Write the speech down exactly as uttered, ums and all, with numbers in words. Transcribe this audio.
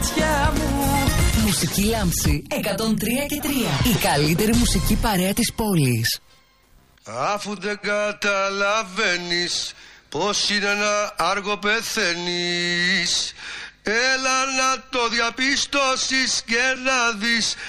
μάτια μου. Μουσική Λάμψη εκατόν τρία και τρία. Η καλύτερη μουσική παρέα της πόλης. Αφού δεν καταλαβαίνεις πως είναι ένα άργο πεθαίνεις, έλα να το διαπιστώσεις και να δεις